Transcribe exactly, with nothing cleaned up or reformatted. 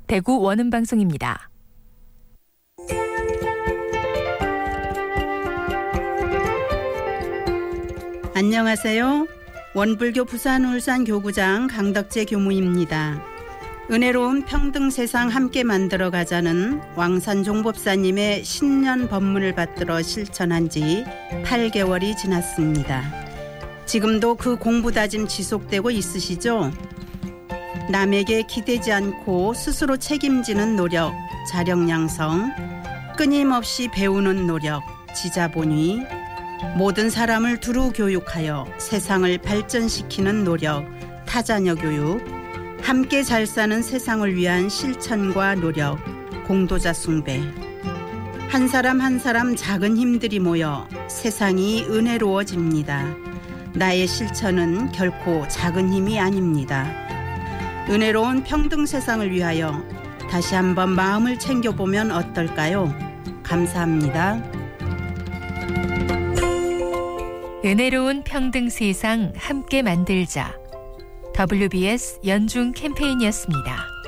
대구 원음방송입니다. 안녕하세요. 원불교 부산 울산 교구장 강덕재 교무입니다. 은혜로운 평등 세상 함께 만들어가자는 왕산 종법사님의 신년 법문을 받들어 실천한 지 팔 개월이 지났습니다. 지금도 그 공부 다짐 지속되고 있으시죠? 남에게 기대지 않고 스스로 책임지는 노력, 자력양성, 끊임없이 배우는 노력, 지자본위, 모든 사람을 두루 교육하여 세상을 발전시키는 노력, 타자녀 교육, 함께 잘 사는 세상을 위한 실천과 노력, 공도자 숭배. 한 사람 한 사람 작은 힘들이 모여 세상이 은혜로워집니다. 나의 실천은 결코 작은 힘이 아닙니다. 은혜로운 평등 세상을 위하여 다시 한번 마음을 챙겨보면 어떨까요? 감사합니다. 은혜로운 평등 세상 함께 만들자. 더블유비에스 연중 캠페인이었습니다.